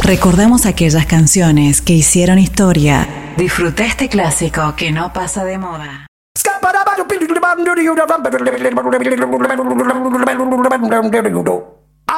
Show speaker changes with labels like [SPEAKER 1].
[SPEAKER 1] Recordemos aquellas canciones que hicieron historia. Disfruta este clásico que no pasa de moda.